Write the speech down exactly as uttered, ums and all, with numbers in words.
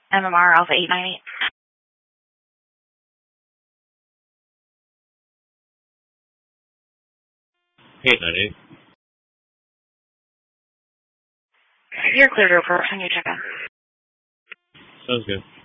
M M R Alpha eight nine eight. eight nine eight. You're clear to approach on your check-in. Sounds good.